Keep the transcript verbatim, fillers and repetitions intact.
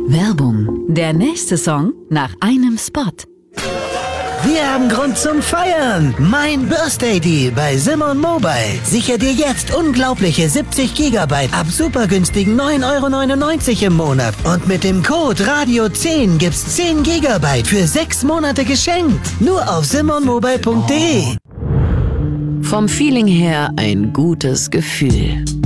Werbung. Der nächste Song nach einem Spot. Wir haben Grund zum Feiern. Mein Birthday Deal bei Simon Mobile. Sicher dir jetzt unglaubliche siebzig Gigabyte ab super günstigen neun Euro neunundneunzig im Monat. Und mit dem Code Radio zehn gibt's zehn Gigabyte für sechs Monate geschenkt. Nur auf simon mobile punkt de. Vom Feeling her ein gutes Gefühl.